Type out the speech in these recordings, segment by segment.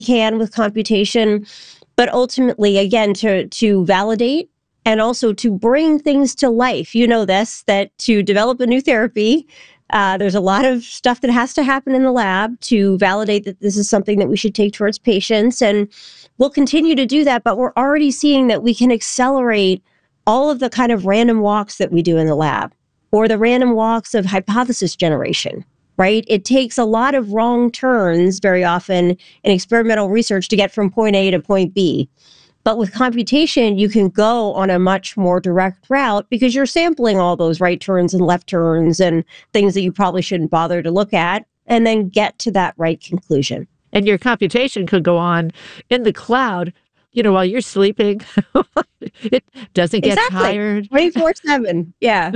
can with computation, but ultimately, again, to validate and also to bring things to life. You know this, that to develop a new therapy, there's a lot of stuff that has to happen in the lab to validate that this is something that we should take towards patients. And we'll continue to do that, but we're already seeing that we can accelerate all of the kind of random walks that we do in the lab, or the random walks of hypothesis generation, right? It takes a lot of wrong turns very often in experimental research to get from point A to point B. But with computation, you can go on a much more direct route because you're sampling all those right turns and left turns and things that you probably shouldn't bother to look at, and then get to that right conclusion. And your computation could go on in the cloud, while you're sleeping. It doesn't get tired. 24/7. Yeah.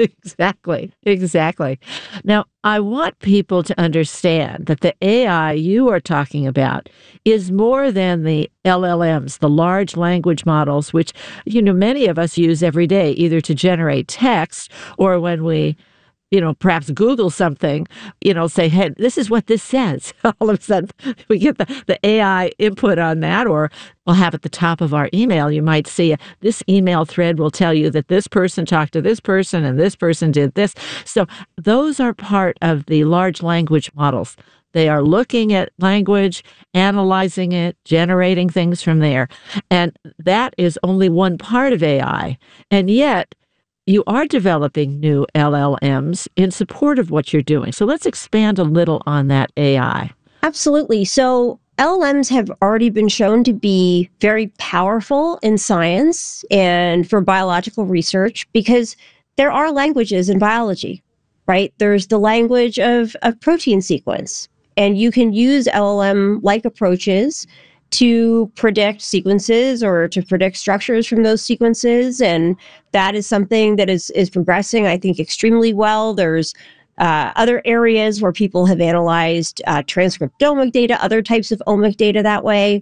Exactly. Now, I want people to understand that the AI you are talking about is more than the LLMs, the large language models, which, many of us use every day, either to generate text or when we perhaps Google something, say, hey, this is what this says. All of a sudden, we get the AI input on that, or we'll have at the top of our email, you might see this email thread will tell you that this person talked to this person and this person did this. So those are part of the large language models. They are looking at language, analyzing it, generating things from there. And that is only one part of AI. And yet, you are developing new LLMs in support of what you're doing. So let's expand a little on that AI. Absolutely. So LLMs have already been shown to be very powerful in science and for biological research because there are languages in biology, right? There's the language of a protein sequence, and you can use LLM-like approaches to predict sequences or to predict structures from those sequences. And that is something that is progressing, I think, extremely well. There's other areas where people have analyzed transcriptomic data, other types of omic data that way.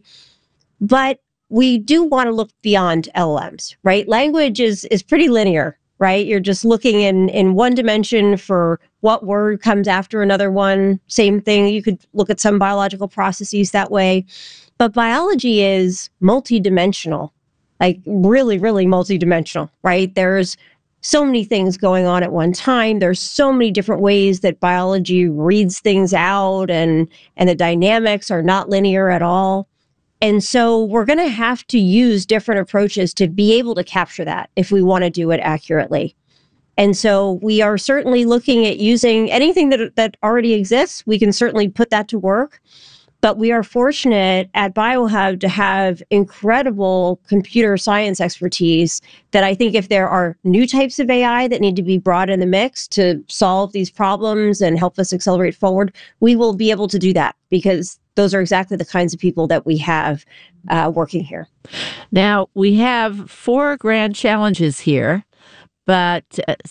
But we do want to look beyond LLMs, right? Language is pretty linear, right? You're just looking in one dimension for what word comes after another one. Same thing. You could look at some biological processes that way. But biology is multidimensional, like really, really multidimensional, right? There's so many things going on at one time. There's so many different ways that biology reads things out, and the dynamics are not linear at all. And so we're going to have to use different approaches to be able to capture that if we want to do it accurately. And so we are certainly looking at using anything that already exists. We can certainly put that to work. But we are fortunate at BioHub to have incredible computer science expertise that I think if there are new types of AI that need to be brought in the mix to solve these problems and help us accelerate forward, we will be able to do that because those are exactly the kinds of people that we have working here. Now, we have 4 grand challenges here, but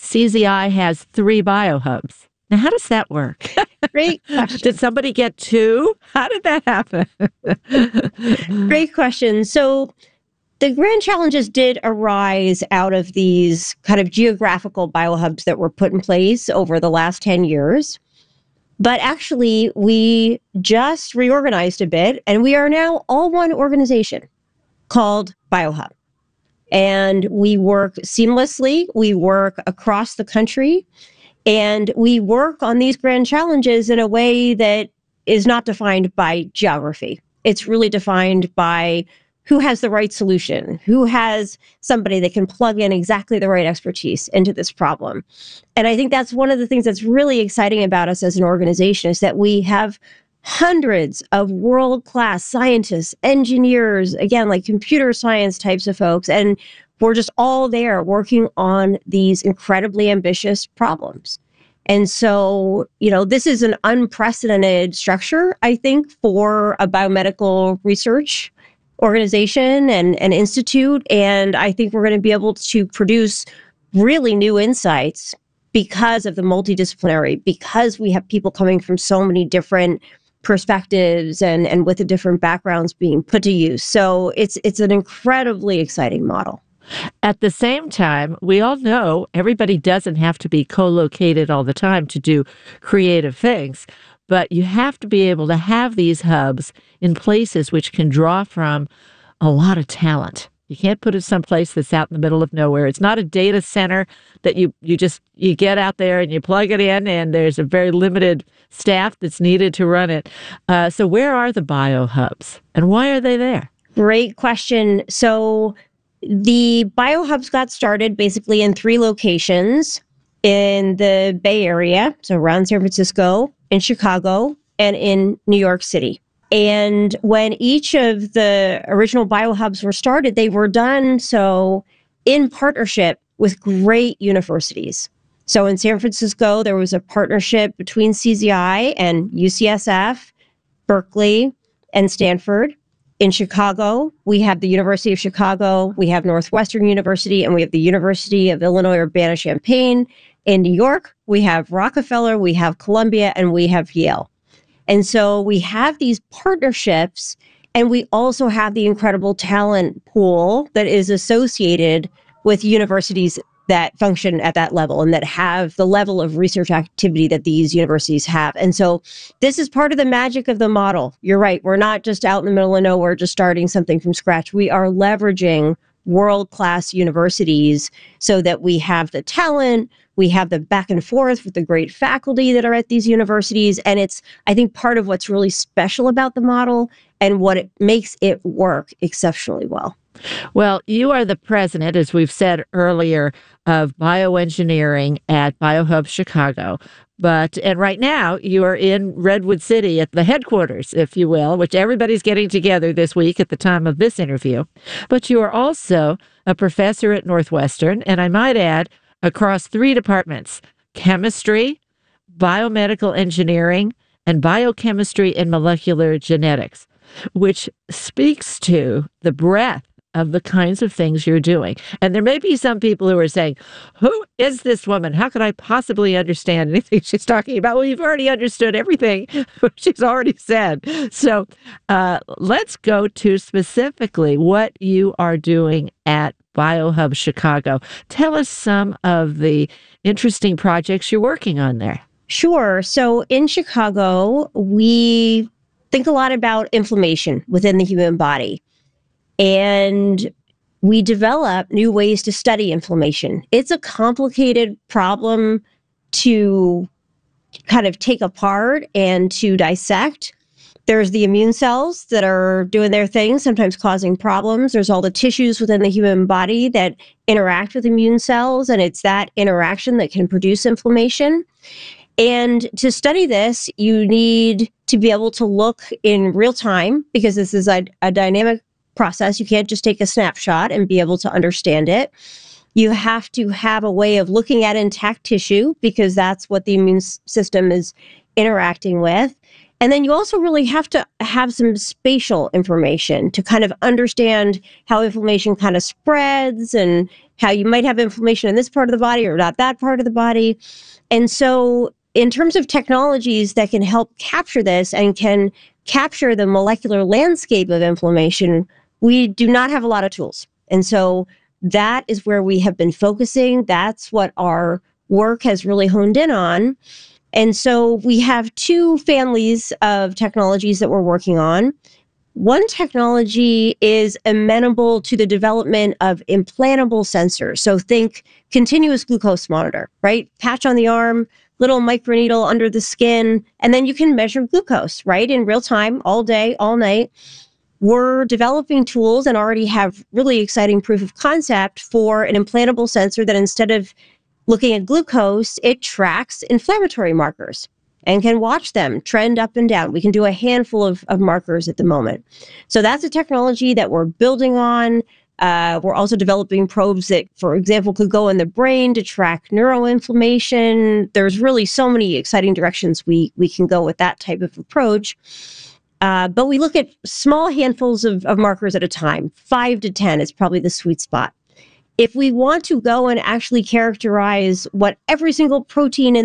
CZI has 3 BioHubs. Now, how does that work? Great question. Did somebody get 2? How did that happen? Great question. So the grand challenges did arise out of these kind of geographical biohubs that were put in place over the last 10 years. But actually, we just reorganized a bit, and we are now all one organization called BioHub. And we work seamlessly. We work across the country. And we work on these grand challenges in a way that is not defined by geography. It's really defined by who has the right solution, who has somebody that can plug in exactly the right expertise into this problem. And I think that's one of the things that's really exciting about us as an organization is that we have hundreds of world-class scientists, engineers, again, like computer science types of folks, and we're just all there working on these incredibly ambitious problems. And so, this is an unprecedented structure, I think, for a biomedical research organization and an institute. And I think we're going to be able to produce really new insights because of the multidisciplinary, because we have people coming from so many different perspectives and with the different backgrounds being put to use. So it's an incredibly exciting model. At the same time, we all know everybody doesn't have to be co-located all the time to do creative things. but you have to be able to have these hubs in places which can draw from a lot of talent. You can't put it someplace that's out in the middle of nowhere. It's not a data center that you get out there and you plug it in, and there's a very limited staff that's needed to run it. So where are the biohubs, and why are they there? Great question. So the biohubs got started basically in 3 locations in the Bay Area, so around San Francisco, in Chicago, and in New York City. And when each of the original biohubs were started, they were done so in partnership with great universities. So in San Francisco, there was a partnership between CZI and UCSF, Berkeley, and Stanford. In Chicago, we have the University of Chicago, we have Northwestern University, and we have the University of Illinois Urbana-Champaign. In New York, we have Rockefeller, we have Columbia, and we have Yale. And so we have these partnerships, and we also have the incredible talent pool that is associated with universities that function at that level and that have the level of research activity that these universities have. And so this is part of the magic of the model. You're right. We're not just out in the middle of nowhere, just starting something from scratch. We are leveraging world-class universities so that we have the talent, we have the back and forth with the great faculty that are at these universities. And it's, I think, part of what's really special about the model and what it makes it work exceptionally well. Well, you are the president, as we've said earlier, of bioengineering at BioHub Chicago. And right now you are in Redwood City at the headquarters, if you will, which everybody's getting together this week at the time of this interview. But you are also a professor at Northwestern, and I might add, across 3 departments: chemistry, biomedical engineering, and biochemistry and molecular genetics, which speaks to the breadth of the kinds of things you're doing. And there may be some people who are saying, who is this woman? How could I possibly understand anything she's talking about? Well, you've already understood everything she's already said. So let's go to specifically what you are doing at BioHub Chicago. Tell us some of the interesting projects you're working on there. Sure. So in Chicago, we think a lot about inflammation within the human body. And we develop new ways to study inflammation. It's a complicated problem to kind of take apart and to dissect. There's the immune cells that are doing their thing, sometimes causing problems. There's all the tissues within the human body that interact with immune cells, and it's that interaction that can produce inflammation. And to study this, you need to be able to look in real time, because this is a dynamic process. You can't just take a snapshot and be able to understand it. You have to have a way of looking at intact tissue, because that's what the immune system is interacting with. And then you also really have to have some spatial information to kind of understand how inflammation kind of spreads and how you might have inflammation in this part of the body or not that part of the body. And so in terms of technologies that can help capture this and can capture the molecular landscape of inflammation, we do not have a lot of tools. And so that is where we have been focusing. That's what our work has really honed in on. And so we have 2 families of technologies that we're working on. One technology is amenable to the development of implantable sensors. So think continuous glucose monitor, right? Patch on the arm, little microneedle under the skin, and then you can measure glucose, right? In real time, all day, all night. We're developing tools and already have really exciting proof of concept for an implantable sensor that instead of looking at glucose, it tracks inflammatory markers and can watch them trend up and down. We can do a handful of markers at the moment. So that's a technology that we're building on. We're also developing probes that, for example, could go in the brain to track neuroinflammation. There's really so many exciting directions we can go with that type of approach. But we look at small handfuls of markers at a time. 5 to 10 is probably the sweet spot. If we want to go and actually characterize what every single protein in